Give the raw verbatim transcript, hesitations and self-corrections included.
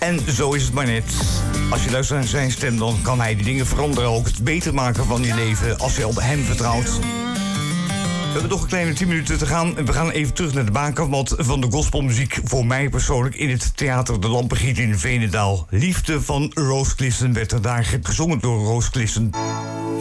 En zo is het maar net. Als je luistert naar zijn stem, dan kan hij die dingen veranderen. Ook het beter maken van je leven als je op hem vertrouwt. We hebben nog een kleine tien minuten te gaan. En we gaan even terug naar de bakermat van de gospelmuziek. Voor mij persoonlijk in het theater De Lampengiet in Veenendaal. Liefde van Roos Clissen werd er daar gezongen door Roos Clissen.